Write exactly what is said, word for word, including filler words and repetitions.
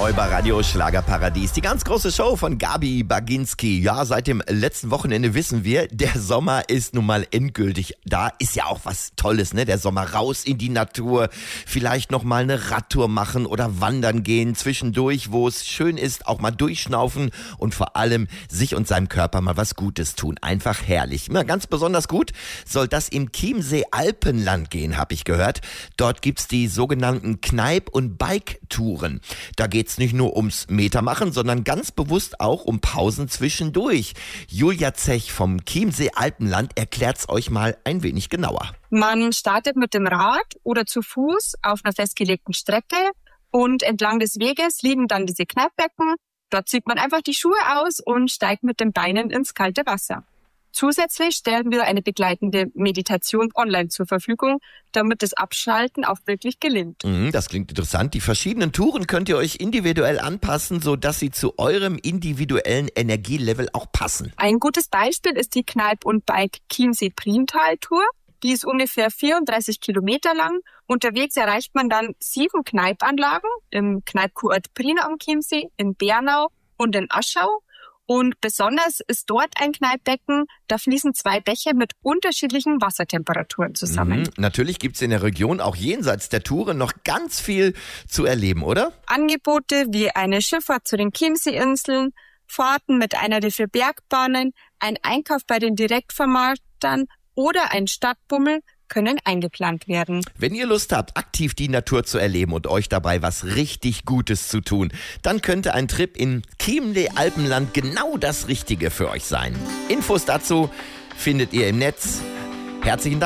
neu bei Radio Schlagerparadies. Die ganz große Show von Gabi Baginski. Ja, seit dem letzten Wochenende wissen wir, der Sommer ist nun mal endgültig da. Ist ja auch was Tolles, ne? Der Sommer, raus in die Natur. Vielleicht noch mal eine Radtour machen oder wandern gehen. Zwischendurch, wo es schön ist, auch mal durchschnaufen und vor allem sich und seinem Körper mal was Gutes tun. Einfach herrlich. Ja, ganz besonders gut soll das im Chiemsee Alpenland gehen, habe ich gehört. Dort gibt's die sogenannten Kneip- und Bike-Touren. Da geht's nicht nur ums Metermachen, sondern ganz bewusst auch um Pausen zwischendurch. Julia Zech vom Chiemsee Alpenland erklärt's euch mal ein wenig genauer. Man startet mit dem Rad oder zu Fuß auf einer festgelegten Strecke und entlang des Weges liegen dann diese Kneippbecken. Dort zieht man einfach die Schuhe aus und steigt mit den Beinen ins kalte Wasser. Zusätzlich stellen wir eine begleitende Meditation online zur Verfügung, damit das Abschalten auch wirklich gelingt. Mhm, das klingt interessant. Die verschiedenen Touren könnt ihr euch individuell anpassen, sodass sie zu eurem individuellen Energielevel auch passen. Ein gutes Beispiel ist die Kneip- und Bike-Chiemsee-Priental-Tour. Die ist ungefähr vierunddreißig Kilometer lang. Unterwegs erreicht man dann sieben Kneipanlagen im Kneipkurort Prien am Chiemsee, in Bernau und in Aschau. Und besonders ist dort ein Kneippbecken, da fließen zwei Bäche mit unterschiedlichen Wassertemperaturen zusammen. Mhm, natürlich gibt's in der Region auch jenseits der Touren noch ganz viel zu erleben, oder? Angebote wie eine Schifffahrt zu den Chiemsee-Inseln, Fahrten mit einer der vier Bergbahnen, ein Einkauf bei den Direktvermarktern oder ein Stadtbummel können eingeplant werden. Wenn ihr Lust habt, aktiv die Natur zu erleben und euch dabei was richtig Gutes zu tun, dann könnte ein Trip in Chiemsee Alpenland genau das Richtige für euch sein. Infos dazu findet ihr im Netz. Herzlichen Dank.